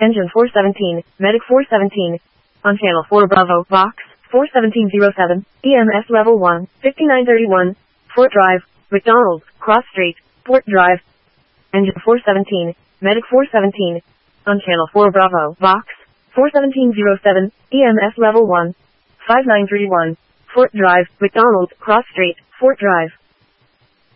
Engine 417, Medic 417. On Channel 4 Bravo, Box 41707, EMS Level 1, 5931, Fort Drive, McDonald, Cross Street, Fort Drive. Engine 417, Medic 417. On Channel 4 Bravo, Box 41707, EMS Level 1, 5931, Fort Drive, McDonald, Cross Street, Fort Drive.